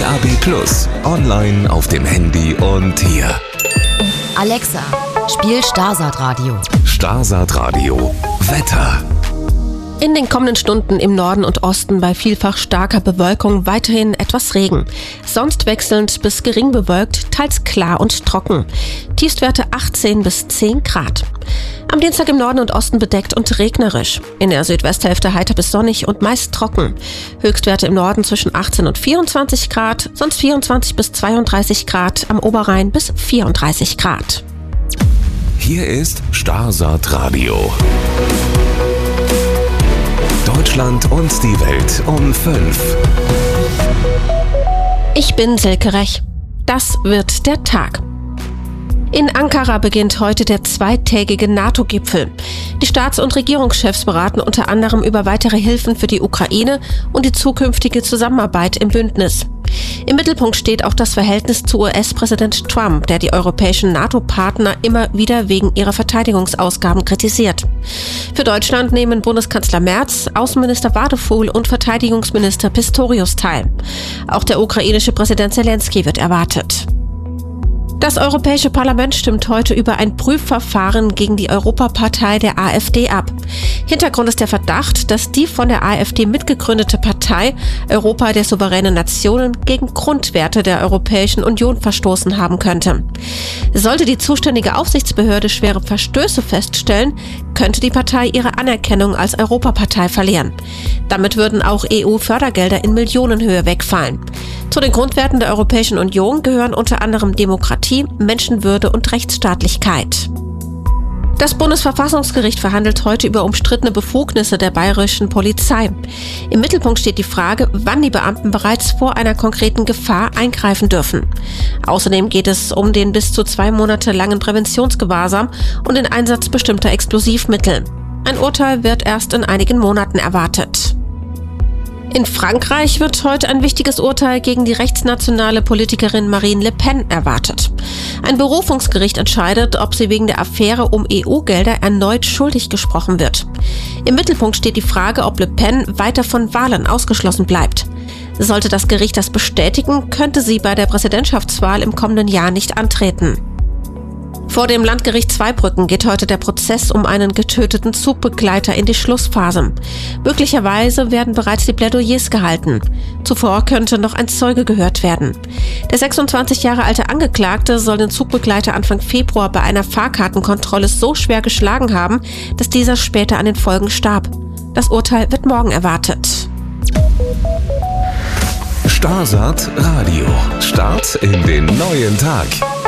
DAB+, online auf dem Handy und hier. Alexa, spiel Starsat Radio. Starsat Radio. Wetter. In den kommenden Stunden im Norden und Osten bei vielfach starker Bewölkung weiterhin etwas Regen. Sonst wechselnd bis gering bewölkt, teils klar und trocken. Tiefstwerte 18 bis 10 Grad. Am Dienstag im Norden und Osten bedeckt und regnerisch. In der Südwesthälfte heiter bis sonnig und meist trocken. Höchstwerte im Norden zwischen 18 und 24 Grad, sonst 24 bis 32 Grad, am Oberrhein bis 34 Grad. Hier ist Starsat Radio. Deutschland und die Welt um 5. Ich bin Silke Rech. Das wird der Tag. In Ankara beginnt heute der zweitägige NATO-Gipfel. Die Staats- und Regierungschefs beraten unter anderem über weitere Hilfen für die Ukraine und die zukünftige Zusammenarbeit im Bündnis. Im Mittelpunkt steht auch das Verhältnis zu US-Präsident Trump, der die europäischen NATO-Partner immer wieder wegen ihrer Verteidigungsausgaben kritisiert. Für Deutschland nehmen Bundeskanzler Merz, Außenminister Wadefuhl und Verteidigungsminister Pistorius teil. Auch der ukrainische Präsident Zelensky wird erwartet. Das Europäische Parlament stimmt heute über ein Prüfverfahren gegen die Europapartei der AfD ab. Hintergrund ist der Verdacht, dass die von der AfD mitgegründete Partei Europa der souveränen Nationen gegen Grundwerte der Europäischen Union verstoßen haben könnte. Sollte die zuständige Aufsichtsbehörde schwere Verstöße feststellen, könnte die Partei ihre Anerkennung als Europapartei verlieren. Damit würden auch EU-Fördergelder in Millionenhöhe wegfallen. Zu den Grundwerten der Europäischen Union gehören unter anderem Demokratie, Menschenwürde und Rechtsstaatlichkeit. Das Bundesverfassungsgericht verhandelt heute über umstrittene Befugnisse der bayerischen Polizei. Im Mittelpunkt steht die Frage, wann die Beamten bereits vor einer konkreten Gefahr eingreifen dürfen. Außerdem geht es um den bis zu 2 Monate langen Präventionsgewahrsam und den Einsatz bestimmter Explosivmittel. Ein Urteil wird erst in einigen Monaten erwartet. In Frankreich wird heute ein wichtiges Urteil gegen die rechtsnationale Politikerin Marine Le Pen erwartet. Ein Berufungsgericht entscheidet, ob sie wegen der Affäre um EU-Gelder erneut schuldig gesprochen wird. Im Mittelpunkt steht die Frage, ob Le Pen weiter von Wahlen ausgeschlossen bleibt. Sollte das Gericht das bestätigen, könnte sie bei der Präsidentschaftswahl im kommenden Jahr nicht antreten. Vor dem Landgericht Zweibrücken geht heute der Prozess um einen getöteten Zugbegleiter in die Schlussphase. Möglicherweise werden bereits die Plädoyers gehalten. Zuvor könnte noch ein Zeuge gehört werden. Der 26 Jahre alte Angeklagte soll den Zugbegleiter Anfang Februar bei einer Fahrkartenkontrolle so schwer geschlagen haben, dass dieser später an den Folgen starb. Das Urteil wird morgen erwartet. Starsat Radio. Start in den neuen Tag.